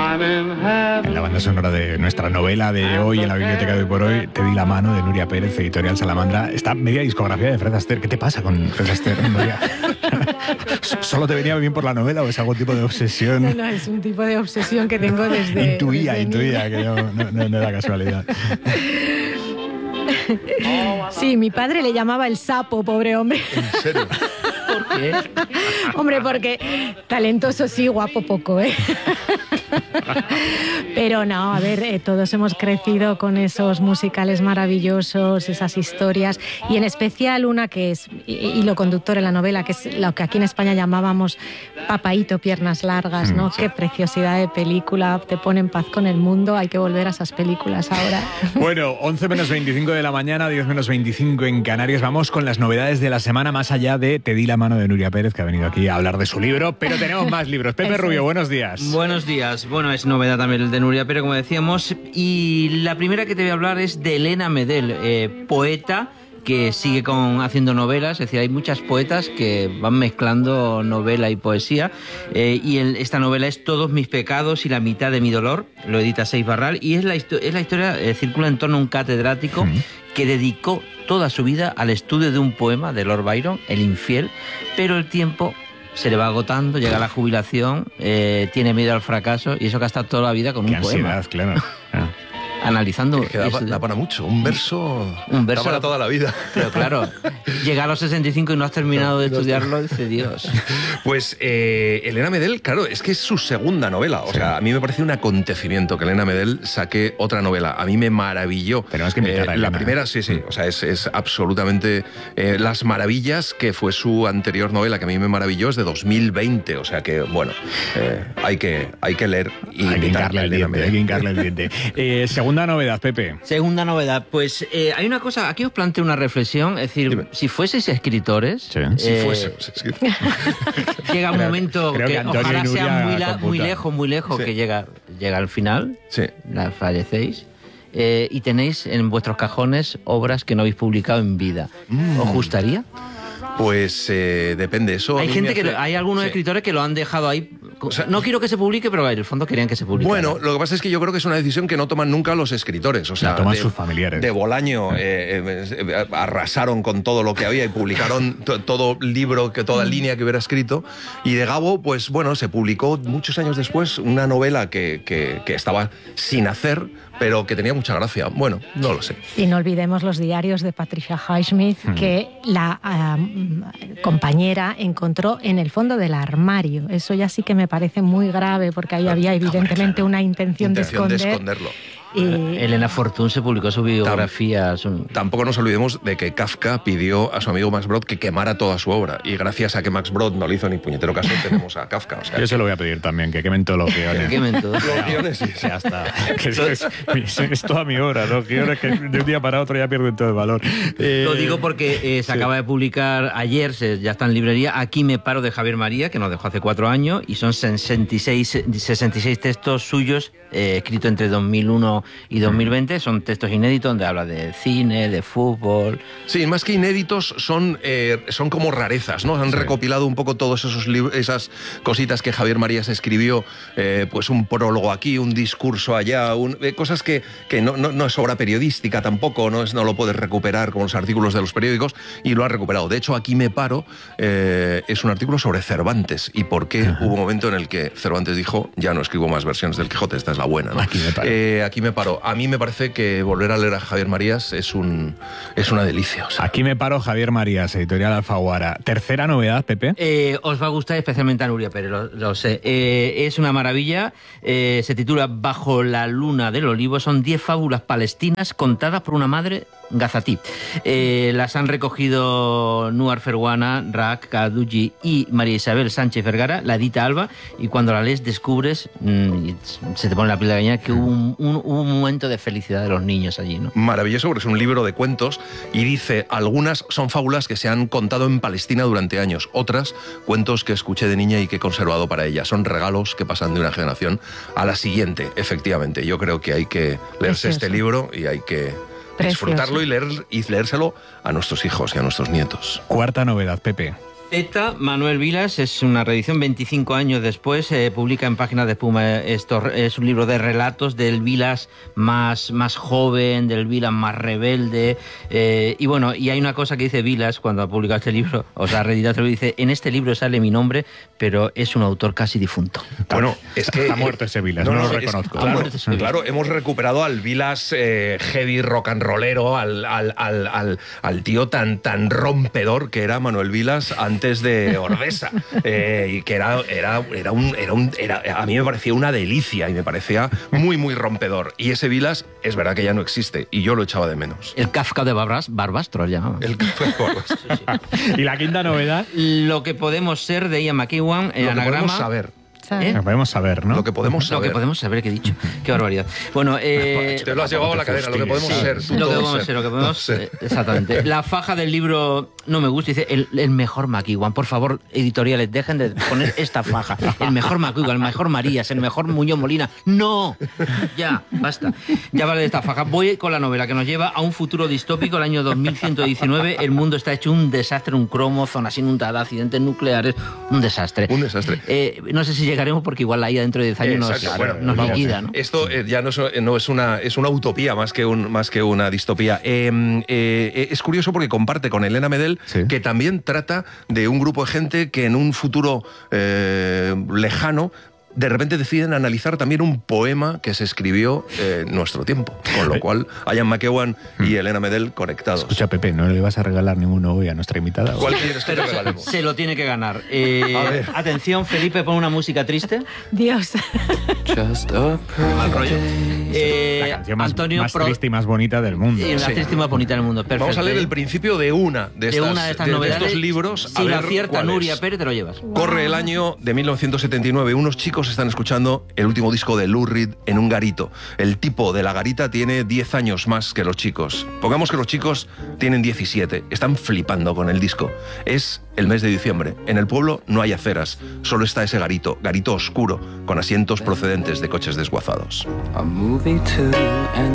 En la banda sonora de nuestra novela de hoy, en la biblioteca de hoy por hoy, Te di la mano, de Nuria Pérez, editorial Salamandra. Está media discografía de Fred Astaire. ¿Qué te pasa con Fred Astaire, Nuria? ¿Solo te venía bien por la novela o es algún tipo de obsesión? No, es un tipo de obsesión que tengo desde... Intuía, que no era casualidad. Sí, mi padre le llamaba el sapo, pobre hombre. ¿En serio? ¿Por qué? Hombre, porque talentoso sí, guapo poco, ¿eh? Pero no, a ver, todos hemos crecido con esos musicales maravillosos, esas historias, y en especial una que es hilo conductor en la novela, que es lo que aquí en España llamábamos Papaíto, piernas largas, ¿no? Sí. Qué preciosidad de película, te pone en paz con el mundo, hay que volver a esas películas ahora. Bueno, 11 menos 25 de la mañana, 10 menos 25 en Canarias. Vamos con las novedades de la semana, más allá de Te di la mano, de Nuria Pérez, que ha venido aquí a hablar de su libro, pero tenemos más libros. Pepe Rubio, buenos días. Buenos días. Bueno, es novedad también el de Nuria Pérez, como decíamos, y la primera que te voy a hablar es de Elena Medel, poeta que sigue haciendo novelas. Es decir, hay muchas poetas que van mezclando novela y poesía, y esta novela es Todos mis pecados y la mitad de mi dolor, lo edita Seis Barral, y es la historia, circula en torno a un catedrático que dedicó toda su vida al estudio de un poema de Lord Byron, El infiel, pero el tiempo se le va agotando, llega a la jubilación, tiene miedo al fracaso, y eso que ha estado toda la vida con un poema. Ansiedad, claro. Analizando. Es que da para mucho. Un verso da para toda la vida. Pero claro, llega a los 65 y no has terminado de estudiarlo, dice Dios. Pues Elena Medel, claro, es que es su segunda novela. O sea, a mí me parece un acontecimiento que Elena Medel saque otra novela. A mí me maravilló. Pero es que la primera, sí. O sea, es absolutamente... Las Maravillas, que fue su anterior novela, que a mí me maravilló, es de 2020. O sea que, bueno, hay que leer y hay que hincarle el diente. Segunda novedad, Pepe. Segunda novedad, pues hay una cosa, aquí os planteo una reflexión, es decir, dime. Si fueseis escritores... Sí. Si fuésemos escritores. Llega un momento que ojalá sea muy lejos, sí. Que llega al final, sí. Fallecéis, y tenéis en vuestros cajones obras que no habéis publicado en vida. ¿Os gustaría? Pues depende, eso. Hay algunos escritores que lo han dejado ahí. O sea, no quiero que se publique, pero en el fondo querían que se publique. Bueno, lo que pasa es que yo creo que es una decisión que no toman nunca los escritores. O sea, la toman sus familiares. De Bolaño arrasaron con todo lo que había y publicaron todo libro, toda línea que hubiera escrito. Y de Gabo, pues bueno, se publicó muchos años después una novela que estaba sin hacer, pero que tenía mucha gracia. Bueno, no lo sé. Y no olvidemos los diarios de Patricia Highsmith, que la compañera encontró en el fondo del armario. Eso ya sí que me parece muy grave, porque ahí había evidentemente una intención de esconderlo. Elena Fortún se publicó su biografía. Tampoco nos olvidemos de que Kafka pidió a su amigo Max Brod que quemara toda su obra, y gracias a que Max Brod no le hizo ni puñetero caso, tenemos a Kafka. O sea, yo se lo voy a pedir también, que quemen todos los guiones. Que quemen todos los guiones, sí. Ya está. Es toda mi obra, los guiones que de un día para otro ya pierden todo el valor. Lo digo porque se acaba de publicar ayer, ya está en librería, Aquí me paro, de Javier María, que nos dejó hace 4 años, y son 66 textos suyos, escritos entre 2001 y 2020, son textos inéditos donde habla de cine, de fútbol. Sí, más que inéditos son como rarezas, ¿no? Han recopilado un poco todos esos esas cositas que Javier Marías escribió, pues un prólogo aquí, un discurso allá, cosas que no es obra periodística tampoco, no lo puedes recuperar como los artículos de los periódicos, y lo ha recuperado. De hecho, Aquí me paro es un artículo sobre Cervantes y por qué hubo un momento en el que Cervantes dijo: ya no escribo más versiones del Quijote, esta es la buena, ¿no? Aquí me paro. A mí me parece que volver a leer a Javier Marías es una delicia. O sea. Aquí me paro, Javier Marías, editorial Alfaguara. Tercera novedad, Pepe. Os va a gustar especialmente a Nuria Pérez, lo sé. Es una maravilla. Se titula Bajo la luna del olivo. Son 10 fábulas palestinas contadas por una madre gazatí. Las han recogido Nuar Ferwana, Raak Kaduji y María Isabel Sánchez Vergara, la edita Alba, y cuando la lees descubres, se te pone la piel de gallina, que hubo un momento de felicidad de los niños allí, ¿no? Maravilloso, porque es un libro de cuentos y dice: algunas son fábulas que se han contado en Palestina durante años, otras cuentos que escuché de niña y que he conservado para ella. Son regalos que pasan de una generación a la siguiente. Efectivamente, yo creo que hay que leerse este libro y hay que disfrutarlo y leérselo a nuestros hijos y a nuestros nietos. Cuarta novedad, Pepe. Poeta Manuel Vilas es una reedición 25 años después, publica en Páginas de Espuma. Es un libro de relatos del Vilas más joven, del Vilas más rebelde, y bueno, y hay una cosa que dice Vilas cuando ha publicado este libro, o sea, reeditado, dice: en este libro sale mi nombre, pero es un autor casi difunto. Bueno, es que está muerto ese Vilas, no lo reconozco. Claro, hemos recuperado al Vilas heavy rock and rollero, al tío tan rompedor que era Manuel Vilas antes de Ordesa, y que era a mí me parecía una delicia y me parecía muy rompedor. Y ese Vilas es verdad que ya no existe y yo lo echaba de menos. El Kafka de Barbastro llamaban. El Kafka de Barbastro. Sí. Y la quinta novedad, Lo que podemos ser de Ian McEwan, el anagrama. Podemos saber. Lo podemos saber, ¿no? Lo que podemos saber. Lo que podemos saber, que he dicho. Qué barbaridad. Bueno, te lo has llevado a la cadera, lo que podemos ser. Lo que podemos ser, lo que podemos ser. Exactamente. La faja del libro no me gusta, dice el mejor McEwan. Por favor, editoriales, dejen de poner esta faja. El mejor McEwan, el mejor Marías, el mejor Muñoz Molina. ¡No! Ya, basta. Ya vale de esta faja. Voy con la novela que nos lleva a un futuro distópico, el año 2119. El mundo está hecho un desastre, un cromo, zonas inundadas, accidentes nucleares, un desastre. Un desastre. No sé si llegaremos, porque igual la IA dentro de 10 años nos liquida, ¿no? Esto ya no es una utopía más que una distopía. Es curioso porque comparte con Elena Medel, sí, que también trata de un grupo de gente que en un futuro lejano de repente deciden analizar también un poema que se escribió en nuestro tiempo. Con lo cual, Ian McEwan y Elena Medel conectados. Escucha, Pepe, ¿no le vas a regalar ninguno hoy a nuestra invitada? ¿Cuál quieres que te regalemos? Se lo tiene que ganar. Atención, Felipe, pon una música triste. Dios. Mal rollo. La canción más Antonio triste y más bonita del mundo. Y la triste y más bonita del mundo. Perfecto. Vamos a leer el principio de una de estas novedades, de estos libros. Si la acierta Nuria Pérez, te lo llevas. Corre el año de 1979. Unos chicos están escuchando el último disco de Lou Reed en un garito. El tipo de la garita tiene 10 años más que los chicos. Pongamos que los chicos tienen 17. Están flipando con el disco. Es el mes de diciembre. En el pueblo no hay aceras. Solo está ese garito oscuro, con asientos procedentes de coches desguazados.